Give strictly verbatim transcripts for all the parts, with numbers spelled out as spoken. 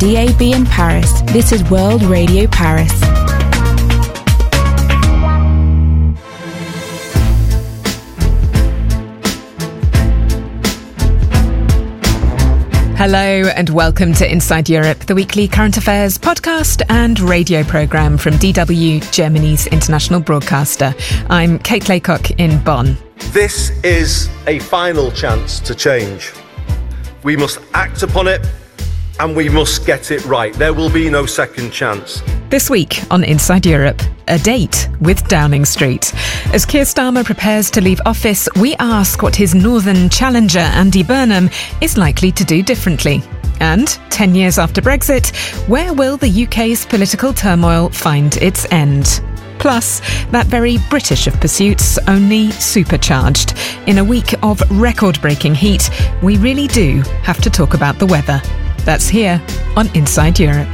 D A B in Paris, this is World Radio Paris. Hello and welcome to Inside Europe, the weekly current affairs podcast and radio programme from D W, Germany's international broadcaster. I'm Kate Laycock in Bonn. This is a final chance to change. We must act upon it and we must get it right. There will be no second chance. This week on Inside Europe, a date with Downing Street. As Keir Starmer prepares to leave office, we ask what his northern challenger, Andy Burnham, is likely to do differently. And, ten years after Brexit, where will the U K's political turmoil find its end? Plus, that very British of pursuits only supercharged. In a week of record-breaking heat, we really do have to talk about the weather. That's here on Inside Europe.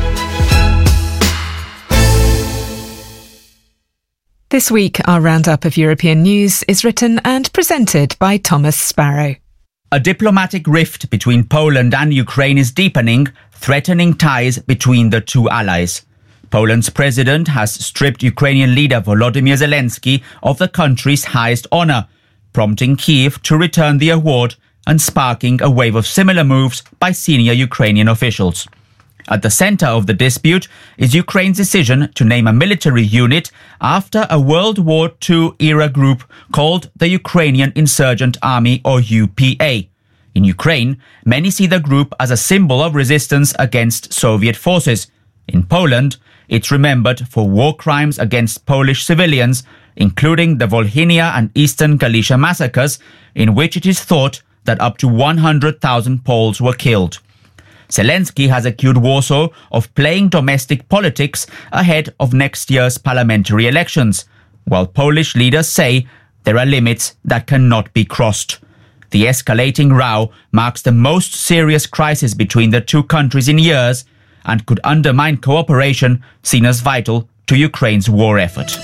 This week, our roundup of European news is written and presented by Thomas Sparrow. A diplomatic rift between Poland and Ukraine is deepening, threatening ties between the two allies. Poland's president has stripped Ukrainian leader Volodymyr Zelensky of the country's highest honour, prompting Kyiv to return the award and sparking a wave of similar moves by senior Ukrainian officials. At the centre of the dispute is Ukraine's decision to name a military unit after a World War Two-era group called the Ukrainian Insurgent Army, or U P A. In Ukraine, many see the group as a symbol of resistance against Soviet forces. In Poland, it's remembered for war crimes against Polish civilians, including the Volhynia and Eastern Galicia massacres, in which it is thought that up to one hundred thousand Poles were killed. Zelensky has accused Warsaw of playing domestic politics ahead of next year's parliamentary elections, while Polish leaders say there are limits that cannot be crossed. The escalating row marks the most serious crisis between the two countries in years and could undermine cooperation seen as vital to Ukraine's war effort.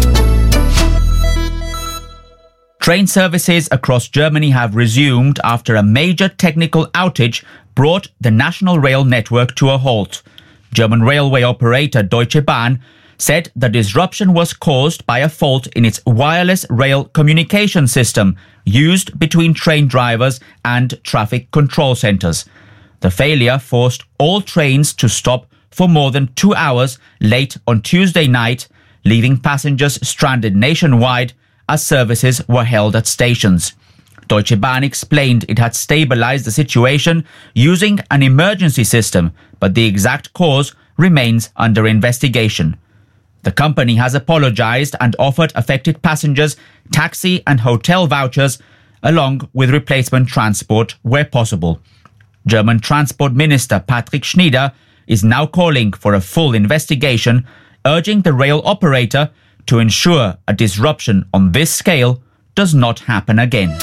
Train services across Germany have resumed after a major technical outage brought the national rail network to a halt. German railway operator Deutsche Bahn said the disruption was caused by a fault in its wireless rail communication system used between train drivers and traffic control centres. The failure forced all trains to stop for more than two hours late on Tuesday night, leaving passengers stranded nationwide as services were held at stations. Deutsche Bahn explained it had stabilized the situation using an emergency system, but the exact cause remains under investigation. The company has apologized and offered affected passengers taxi and hotel vouchers, along with replacement transport where possible. German Transport Minister Patrick Schnieder is now calling for a full investigation, urging the rail operator to ensure a disruption on this scale does not happen again.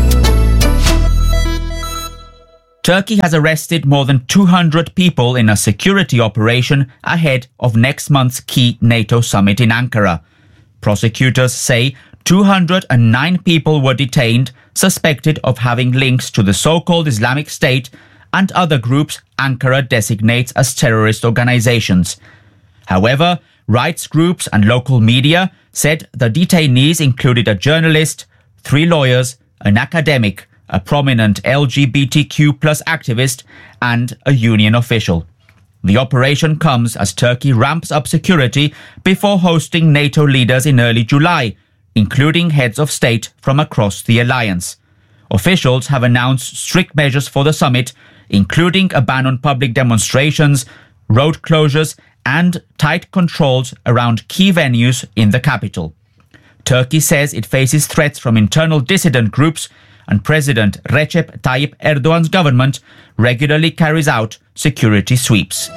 Turkey has arrested more than two hundred people in a security operation ahead of next month's key NATO summit in Ankara. Prosecutors say two hundred nine people were detained, suspected of having links to the so-called Islamic State and other groups Ankara designates as terrorist organizations. However, rights groups and local media said the detainees included a journalist, three lawyers, an academic, a prominent L G B T Q plus activist, and a union official. The operation comes as Turkey ramps up security before hosting NATO leaders in early July, including heads of state from across the alliance. Officials have announced strict measures for the summit, including a ban on public demonstrations, road closures, and tight controls around key venues in the capital. Turkey says it faces threats from internal dissident groups, and President Recep Tayyip Erdogan's government regularly carries out security sweeps.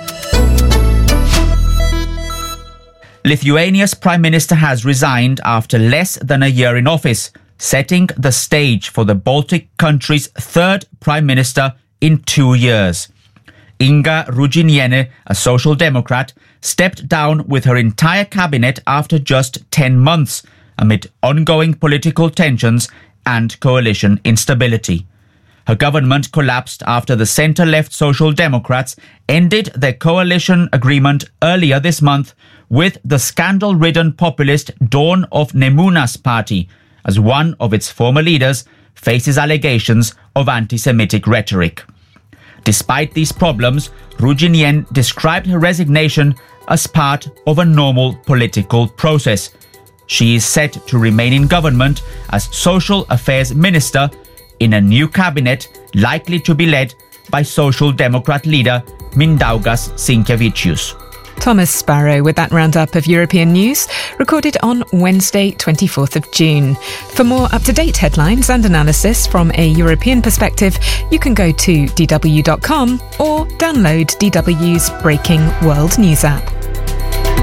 Lithuania's Prime Minister has resigned after less than a year in office, setting the stage for the Baltic country's third Prime Minister in two years. Inga Ruginiene, a Social Democrat, stepped down with her entire cabinet after just ten months, amid ongoing political tensions and coalition instability. Her government collapsed after the centre-left Social Democrats ended their coalition agreement earlier this month with the scandal-ridden populist Dawn of Nemuna's party, as one of its former leaders faces allegations of anti-Semitic rhetoric. Despite these problems, Ruginienne described her resignation as part of a normal political process. She is set to remain in government as Social Affairs Minister in a new cabinet likely to be led by Social Democrat leader Mindaugas Sinkevičius. Thomas Sparrow with that roundup of European news, recorded on Wednesday, twenty-fourth of June. For more up-to-date headlines and analysis from a European perspective, you can go to d w dot com or download D W's Breaking World News app.